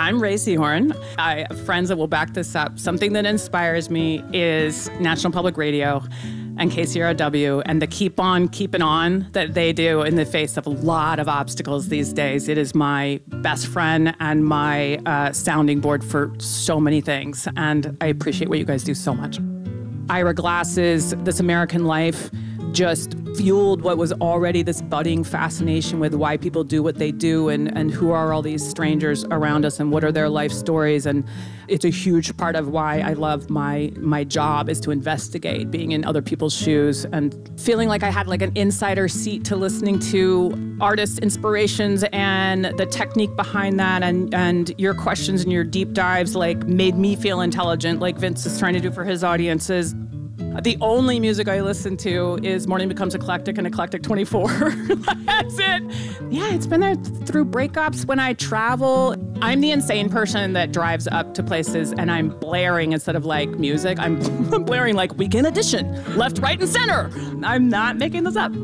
I'm Ray Seahorn. I have friends that will back this up. Something that inspires me is National Public Radio and KCRW and the keep on keeping on that they do in the face of a lot of obstacles these days. It is my best friend and my sounding board for so many things, and I appreciate what you guys do so much. Ira Glass's This American Life just fueled what was already this budding fascination with why people do what they do and who are all these strangers around us and what are their life stories. And it's a huge part of why I love my job is to investigate, being in other people's shoes and feeling like I had like an insider seat to listening to artists' inspirations and the technique behind that, and your questions and your deep dives like made me feel intelligent like Vince is trying to do for his audiences. The only music I listen to is Morning Becomes Eclectic and Eclectic 24. That's it. Yeah, it's been there through breakups when I travel. I'm the insane person that drives up to places and I'm blaring instead of like music. I'm blaring like Weekend Edition, left, right, and center. I'm not making this up.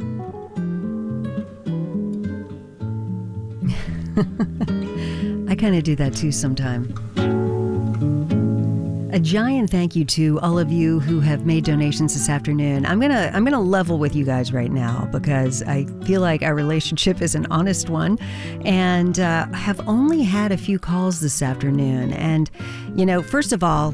I kind of do that too sometime. A giant thank you to all of you who have made donations this afternoon. I'm gonna level with you guys right now because I feel like our relationship is an honest one, and have only had a few calls this afternoon. And first of all,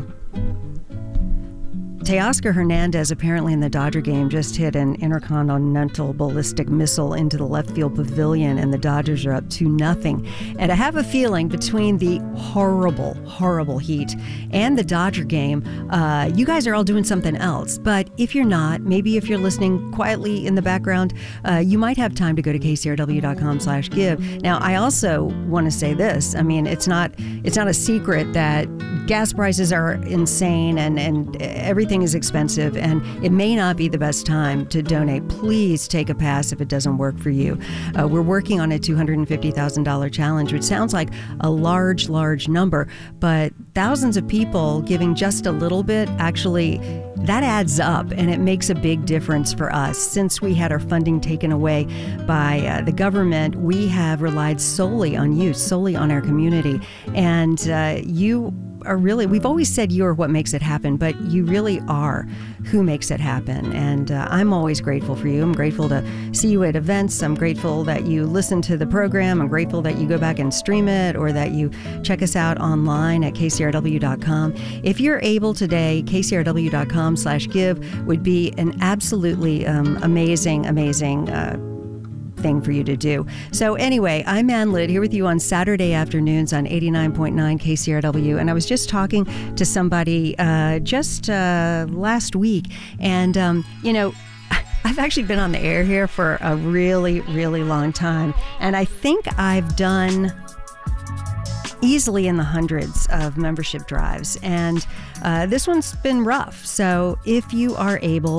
Teoscar Hernandez, apparently in the Dodger game, just hit an intercontinental ballistic missile into the left field pavilion, and the Dodgers are up 2-0. And I have a feeling between the horrible, horrible heat and the Dodger game, you guys are all doing something else. But if you're not, maybe if you're listening quietly in the background, you might have time to go to kcrw.com/give. Now, I also want to say this. I mean, it's not a secret that gas prices are insane and everything is expensive, and it may not be the best time to donate. Please take a pass if it doesn't work for you. We're working on a $250,000 challenge, which sounds like a large number, but thousands of people giving just a little bit, actually, that adds up, and it makes a big difference for us. Since we had our funding taken away by the government, we have relied solely on you, solely on our community, and you are really, we've always said you are what makes it happen, but you really are who makes it happen. And I'm always grateful for you. I'm grateful to see you at events. I'm grateful that you listen to the program. I'm grateful that you go back and stream it, or that you check us out online at kcrw.com. If you're able today, kcrw.com/give would be an absolutely amazing thing for you to do. So anyway, I'm Ann Lidd here with you on Saturday afternoons on 89.9 KCRW, and I was just talking to somebody just last week, and I've actually been on the air here for a really, really long time, and I think I've done easily in the hundreds of membership drives, and this one's been rough. So if you are able,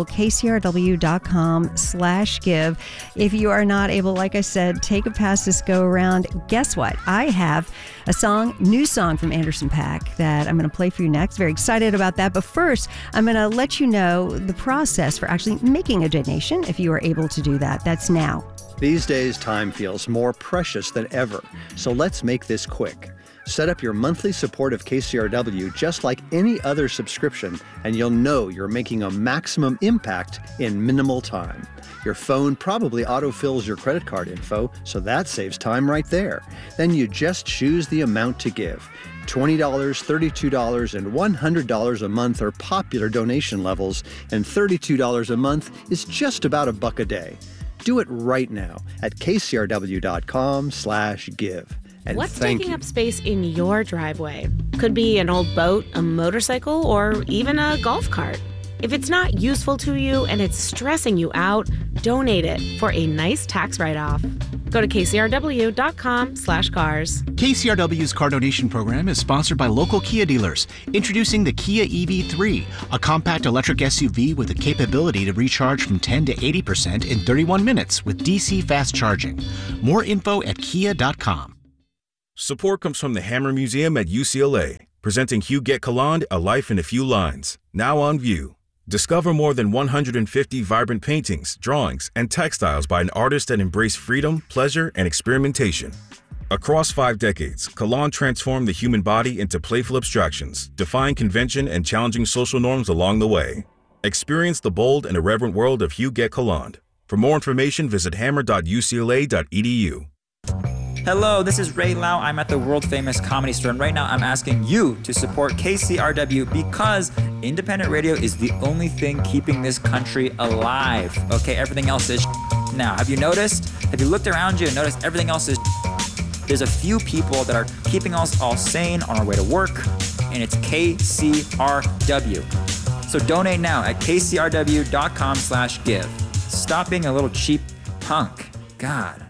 kcrw.com/give. If you are not able, like I said, take a pass this go around. Guess what? I have a new song from Anderson .Paak that I'm going to play for you next. Very excited about that. But first, I'm going to let you know the process for actually making a donation if you are able to do that. That's now. These days, time feels more precious than ever. So let's make this quick. Set up your monthly support of KCRW just like any other subscription, and you'll know you're making a maximum impact in minimal time. Your phone probably autofills your credit card info, so that saves time right there. Then you just choose the amount to give. $20, $32, and $100 a month are popular donation levels, and $32 a month is just about $1 a day. Do it right now at kcrw.com/give. And what's taking up space in your driveway? Could be an old boat, a motorcycle, or even a golf cart. If it's not useful to you and it's stressing you out, donate it for a nice tax write-off. Go to kcrw.com/cars. KCRW's car donation program is sponsored by local Kia dealers. Introducing the Kia EV3, a compact electric SUV with the capability to recharge from 10 to 80% in 31 minutes with DC fast charging. More info at kia.com. Support comes from the Hammer Museum at UCLA, presenting Hugh Get-Calland, A Life in a Few Lines, now on view. Discover more than 150 vibrant paintings, drawings, and textiles by an artist that embraced freedom, pleasure, and experimentation. Across 5 decades, Kalan transformed the human body into playful abstractions, defying convention and challenging social norms along the way. Experience the bold and irreverent world of Hugh Get Kalan. For more information, visit hammer.ucla.edu. Hello, this is Ray Lau. I'm at the world-famous Comedy Store, and right now I'm asking you to support KCRW because independent radio is the only thing keeping this country alive. Okay, everything else is now. Have you noticed? Have you looked around you and noticed everything else is There's a few people that are keeping us all sane on our way to work, and it's KCRW. So donate now at kcrw.com/give. Stop being a little cheap punk. God.